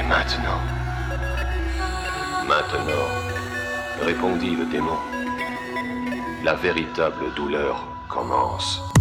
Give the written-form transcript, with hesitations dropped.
maintenant. Maintenant, répondit le démon, la véritable douleur commence.